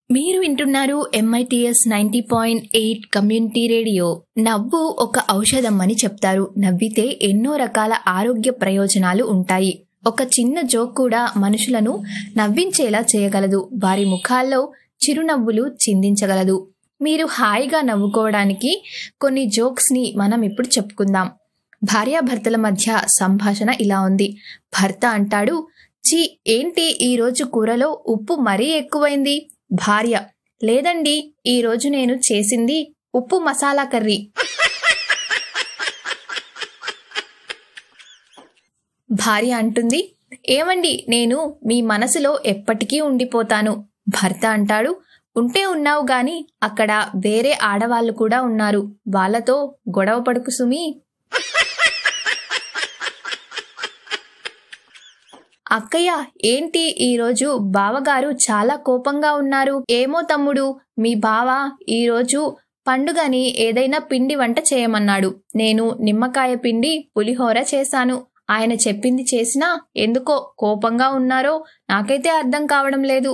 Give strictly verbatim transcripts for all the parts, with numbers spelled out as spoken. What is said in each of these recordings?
మీరు వింటున్నారు MITS ninety point eight community radio. నవ్వు ఒక ఔషధం అని చెప్తారు. నవ్వితే ఎన్నో రకాల ఆరోగ్య ప్రయోజనాలు ఉంటాయి. ఒక చిన్న జోక్ కూడా మనుషులను నవ్వించేలా చేయగలదు. వారి ముఖాల్లో చిరునవ్వులు చిందించగలదు. మీరు హాయిగా నవ్వుకోవడానికి కొన్ని జోక్స్ ని మనం ఇప్పుడు చెప్పుకుందాం. భార్యాభర్తల మధ్య సంభాషణ ఇలా ఉంది. భర్త అంటాడు, చీ ఏంటి ఈరోజు కూరలో ఉప్పు మరీ ఎక్కువైంది. భార్య, లేదండి ఈరోజు నేను చేసింది ఉప్పు మసాలా కర్రీ. భార్య అంటుంది, ఏమండి నేను మీ మనసులో ఎప్పటికీ ఉండిపోతాను. భర్త అంటాడు, ఉంటే ఉన్నావు గాని అక్కడ వేరే ఆడవాళ్లు కూడా ఉన్నారు, వాళ్ళతో గొడవ పడుకు సుమి. అక్కయ్య, ఏంటి ఈరోజు బావగారు చాలా కోపంగా ఉన్నారు. ఏమో తమ్ముడు, మీ బావ ఈరోజు పండుగని ఏదైనా పిండి వంట చేయమన్నాడు. నేను నిమ్మకాయ పిండి పులిహోర చేశాను. ఆయన చెప్పింది చేసినా ఎందుకో కోపంగా ఉన్నారో నాకైతే అర్థం కావడం లేదు.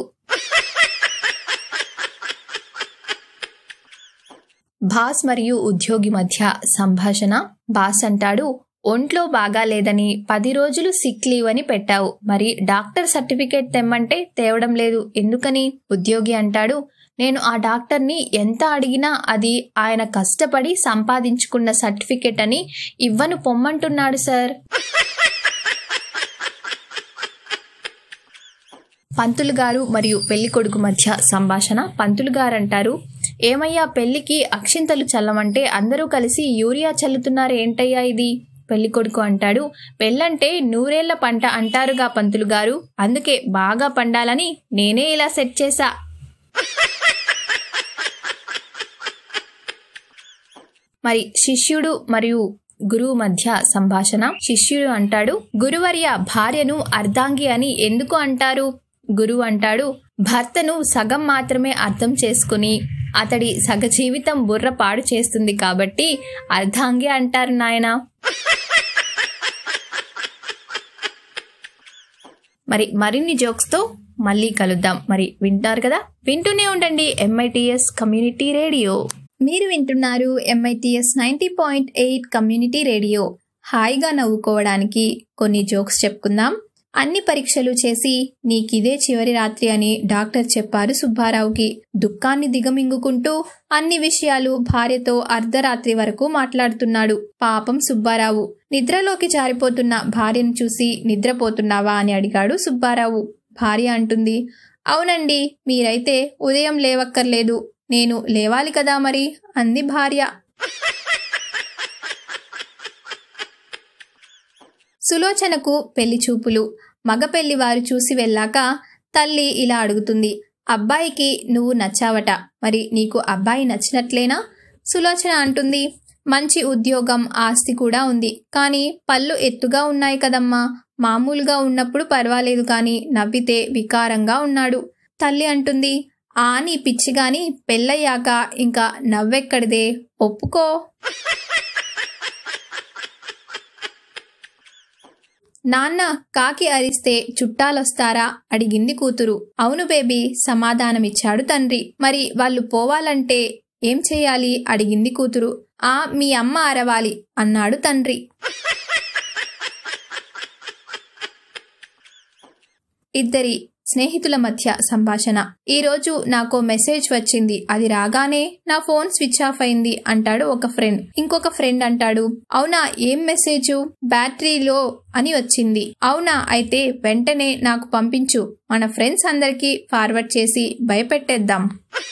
బాస్ మరియు ఉద్యోగి మధ్య సంభాషణ. బాస్ అంటాడు, ఒంట్లో బాగాలేదని పది రోజులు సిక్ లీవ్ అని పెట్టావు, మరి డాక్టర్ సర్టిఫికేట్ తెమ్మంటే తేవడం లేదు ఎందుకని? ఉద్యోగి అంటాడు, నేను ఆ డాక్టర్ని ఎంత అడిగినా అది ఆయన కష్టపడి సంపాదించుకున్న సర్టిఫికేట్ అని ఇవ్వను పొమ్మంటున్నాడు సార్. పంతులు గారు మరియు పెళ్లి కొడుకు మధ్య సంభాషణ. పంతులు గారు అంటారు, ఏమయ్యా పెళ్లికి అక్షింతలు చల్లమంటే అందరూ కలిసి యూరియా చల్లుతున్నారు, ఏంటయ్యా ఇది? పెళ్లి కొడుకు అంటాడు, పెళ్ళంటే నూరేళ్ల పంట అంటారుగా పంతులు గారు, అందుకే బాగా పండాలని నేనే ఇలా సెట్ చేశా. మరి శిష్యుడు మరియు గురువు మధ్య సంభాషణ. శిష్యుడు అంటాడు, గురువర్య భార్యను అర్ధాంగి అని ఎందుకు అంటారు? గురువు అంటాడు, భర్తను సగం మాత్రమే అర్థం చేసుకుని అతడి సగ జీవితం బుర్ర పాడు చేస్తుంది కాబట్టి అర్ధాంగి అంటారు నాయనా. మరి మరిన్ని జోక్స్ తో మళ్ళీ కలుద్దాం. మరి వింటారు కదా, వింటూనే ఉండండి ఎంఐటిఎస్ కమ్యూనిటీ రేడియో. మీరు వింటున్నారు MITS ninety point eight community radio. హాయిగా నవ్వుకోవడానికి కొన్ని జోక్స్ చెప్పుకుందాం. అన్ని పరీక్షలు చేసి నీకిదే చివరి రాత్రి అని డాక్టర్ చెప్పారు సుబ్బారావుకి. దుఃఖాన్ని దిగమింగుకుంటూ అన్ని విషయాలు భార్యతో అర్ధరాత్రి వరకు మాట్లాడుతున్నాడు. పాపం సుబ్బారావు. నిద్రలోకి జారిపోతున్న భార్యను చూసి నిద్రపోతున్నావా అని అడిగాడు సుబ్బారావు. భార్య అంటుంది, అవునండి, మీరైతే ఉదయం లేవక్కర్లేదు, నేను లేవాలి కదా మరి అంది భార్య. సులోచనకు పెళ్లి చూపులు. మగ పెళ్లి వారు చూసి వెళ్ళాక తల్లి ఇలా అడుగుతుంది, అబ్బాయికి నువ్వు నచ్చావట, మరి నీకు అబ్బాయి నచ్చినట్లేనా? సులోచన అంటుంది, మంచి ఉద్యోగం ఆస్తి కూడా ఉంది, కానీ పళ్ళు ఎత్తుగా ఉన్నాయి కదమ్మా, మామూలుగా ఉన్నప్పుడు పర్వాలేదు కానీ నవ్వితే వికారంగా ఉన్నాడు. తల్లి అంటుంది, ఆ నీ పిచ్చిగాని పెళ్ళయ్యాక ఇంకా నవ్వెక్కడిదే, ఒప్పుకో. నాన్న కాకి అరిస్తే చుట్టాలొస్తారా అడిగింది కూతురు. అవును బేబీ సమాధానమిచ్చాడు తండ్రి. మరి వాళ్ళు పోవాలంటే ఏం చేయాలి అడిగింది కూతురు. ఆ మీ అమ్మ అరవాలి అన్నాడు తండ్రి. ఇద్దరి స్నేహితుల మధ్య సంభాషణ. ఈరోజు నాకో మెసేజ్ వచ్చింది, అది రాగానే నా ఫోన్ స్విచ్ ఆఫ్ అయింది అంటాడు ఒక ఫ్రెండ్. ఇంకొక ఫ్రెండ్ అంటాడు, అవునా ఏం మెసేజు? బ్యాటరీ లో అని వచ్చింది. అవునా, అయితే వెంటనే నాకు పంపించు, మన ఫ్రెండ్స్ అందరికీ ఫార్వర్డ్ చేసి భయపెట్టేద్దాం.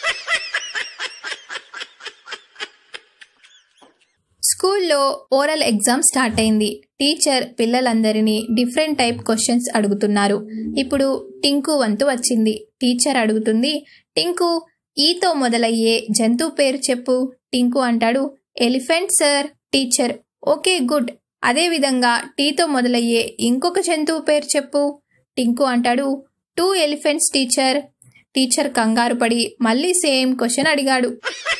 స్కూల్లో ఓరల్ ఎగ్జామ్ స్టార్ట్ అయింది. టీచర్ పిల్లలందరినీ డిఫరెంట్ టైప్ క్వశ్చన్స్ అడుగుతున్నారు. ఇప్పుడు టింకు వంతు వచ్చింది. టీచర్ అడుగుతుంది, టింకు ఈతో మొదలయ్యే జంతువు పేరు చెప్పు. టింకు అంటాడు, elephant sir. Teacher, okay good, అదే విధంగా టీతో మొదలయ్యే ఇంకొక జంతువు పేరు చెప్పు. టింకు అంటాడు, టూ ఎలిఫెంట్స్ టీచర్. టీచర్ కంగారు పడి మళ్ళీ సేమ్ క్వశ్చన్ అడిగాడు.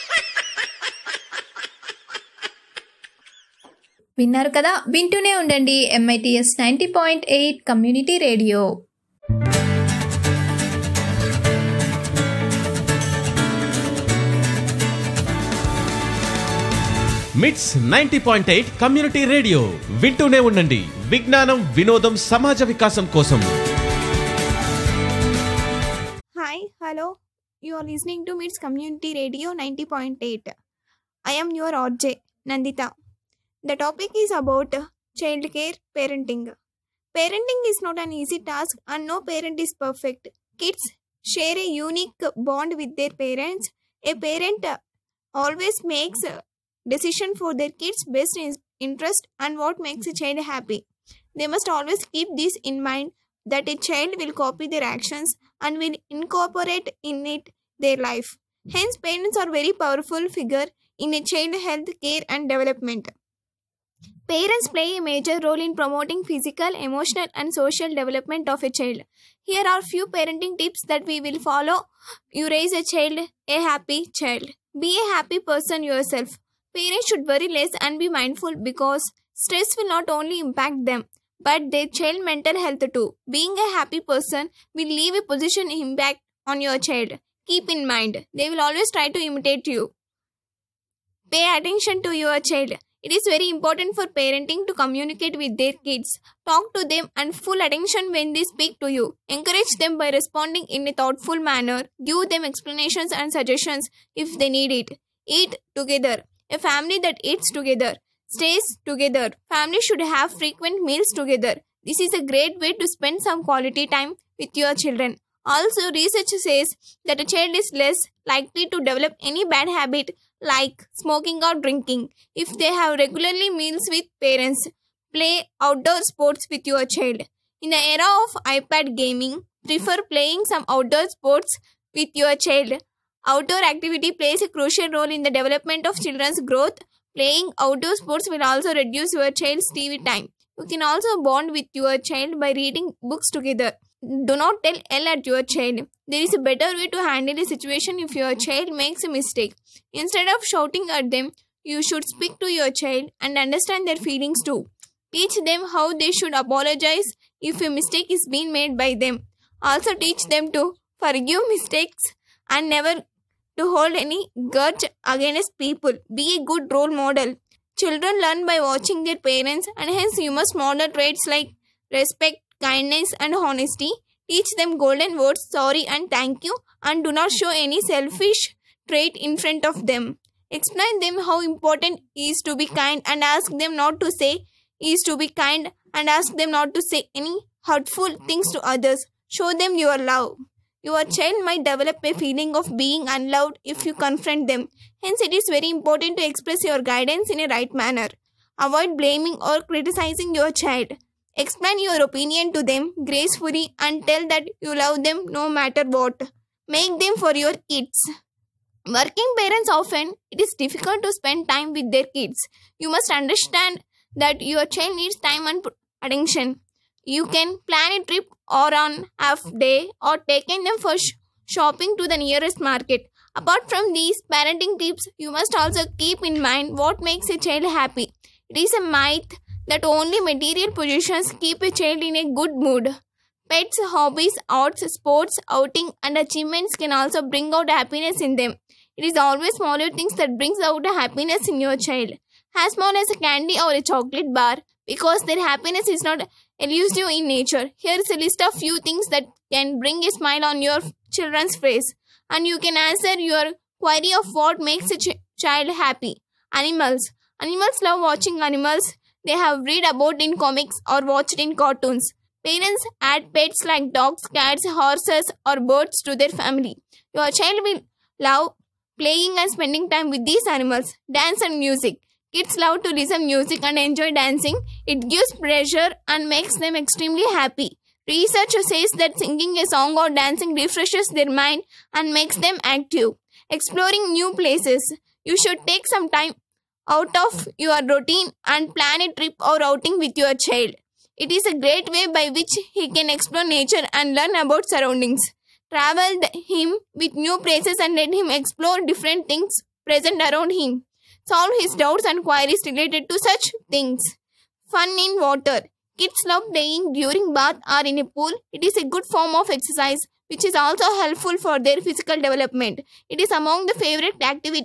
విన్నారు కదా, వింటూనే ఉండండి MITS ninety point eight community radio. మిట్స్ ninety point eight community radio వింటూనే ఉండండి. విజ్ఞానం, వినోదం, సమాజ వికాసం కోసం. Hi, hello. You are listening to Mids Community Radio ninety point eight. I am your R J, Nandita. The topic is about child care parenting. Parenting is not an easy task and no parent is perfect. Kids share a unique bond with their parents. A parent uh, always makes a decision for their kids' best in- interest and what makes a child happy. They must always keep this in mind that a child will copy their actions and will incorporate in it their life. Hence, parents are very powerful figure in a child health care and development. Parents play a major role in promoting physical, emotional, and social development of a child. Here are few parenting tips that we will follow. You raise a child, a happy child. Be a happy person yourself. Parents should worry less and be mindful because stress will not only impact them but their child mental health too. Being a happy person will leave a position impact on your child. Keep in mind, they will always try to imitate you. Pay attention to your child. It is very important for parenting to communicate with their kids. Talk to them and full attention when they speak to you. Encourage them by responding in a thoughtful manner. Give them explanations and suggestions if they need it. Eat together. A family that eats together stays together. Family should have frequent meals together. This is a great way to spend some quality time with your children. Also, research says that a child is less likely to develop any bad habit like smoking or drinking if they have regularly meals with parents. Play outdoor sports with your child. In the era of iPad gaming, prefer playing some outdoor sports with your child. Outdoor activity plays a crucial role in the development of children's growth. Playing outdoor sports will also reduce your child's T V time. You can also bond with your child by reading books together. Do not tell L at your child. There is a better way to handle a situation if your child makes a mistake. Instead of shouting at them, you should speak to your child and understand their feelings too. Teach them how they should apologize if a mistake is being made by them. Also teach them to forgive mistakes and never to hold any grudge against people. Be a good role model. Children learn by watching their parents and hence you must model traits like respect, kindness and honesty. Teach them golden words, sorry and thank you, and do not show any selfish trait in front of them. Explain them how important it is to be kind and ask them not to say is to be kind and ask them not to say any hurtful things to others. Show them your love. Your child might develop a feeling of being unloved if you confront them. Hence, it is very important to express your guidance in a right manner. Avoid blaming or criticizing your child. Explain your opinion to them gracefully and tell that you love them no matter what. Make them for your kids. Working parents often, it is difficult to spend time with their kids. You must understand that your child needs time and attention. You can plan a trip or on half day or taking them for sh- shopping to the nearest market. Apart from these parenting tips, you must also keep in mind what makes a child happy. It is a myth that only material possessions keep a child in a good mood. Pets, hobbies, arts, sports, outing and achievements can also bring out happiness in them. It is always smaller things that brings out happiness in your child. As small as a candy or a chocolate bar, because their happiness is not elusive in nature. Here is a list of few things that can bring a smile on your children's face, and you can answer your query of what makes a ch- child happy. Animals. Animals love watching animals they have read about in comics or watched in cartoons. Parents add pets like dogs, cats, horses, or birds to their family. Your child will love playing and spending time with these animals. Dance and music. Kids love to listen music and enjoy dancing. It gives pleasure and makes them extremely happy. Research says that singing a song or dancing refreshes their mind and makes them active. Exploring new places. You should take some time out of your routine and plan a trip or outing with your child. It is a great way by which he can explore nature and learn about surroundings. Travel him with new places and let him explore different things present around him. Solve his doubts and queries related to such things. Fun in water. Kids love playing during bath or in a pool. It is a good form of exercise which is also helpful for their physical development. It is among the favorite activity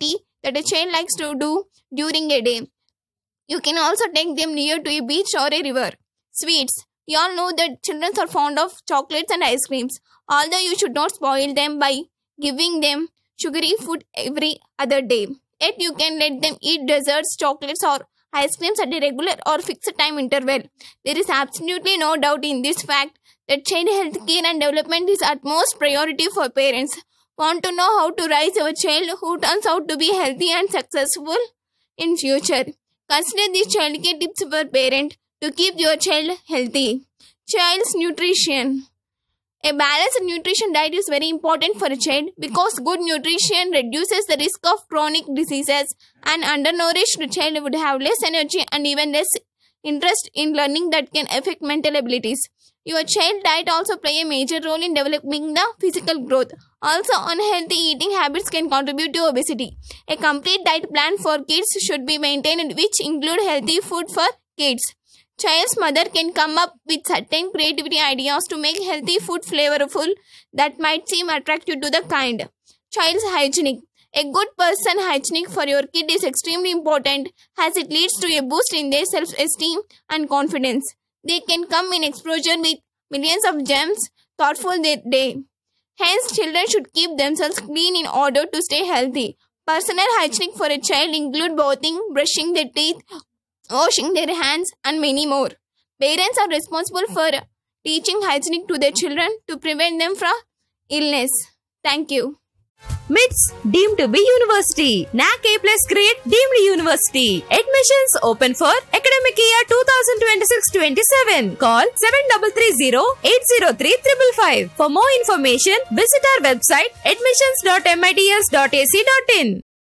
that a child likes to do during a day. You can also take them near to a beach or a river. Sweets. We all know that children are fond of chocolates and ice creams. Although you should not spoil them by giving them sugary food every other day. Yet you can let them eat desserts, chocolates or ice creams at a regular or fixed time interval. There is absolutely no doubt in this fact that child health care and development is utmost priority for parents. Want to know how to raise your child who turns out to be healthy and successful in future? Consider these childcare tips for parent to keep your child healthy. Child's nutrition. A balanced nutrition diet is very important for a child because good nutrition reduces the risk of chronic diseases. An undernourished child would have less energy and even less interest in learning that can affect mental abilities. Your child diet also play a major role in developing the physical growth. Also, unhealthy eating habits can contribute to obesity. A complete diet plan for kids should be maintained, which include healthy food for kids. Child's mother can come up with certain creativity ideas to make healthy food flavorful that might seem attractive to the kind. Child's hygienic. A good person hygienic for your kid is extremely important as it leads to a boost in their self-esteem and confidence. They can come in exposure with millions of germs, thoughtful their day. Hence, children should keep themselves clean in order to stay healthy. Personal hygienic for a child include bathing, brushing their teeth, washing their hands, and many more. Parents are responsible for teaching hygienic to their children to prevent them from illness. Thank you. M I T S deemed to be university. N A C A plus grade deemed university. Admissions open for academic year twenty twenty-six twenty-seven. Call seven three three zero eight zero three five five. For more information, visit our website admissions dot mit's dot a c dot in.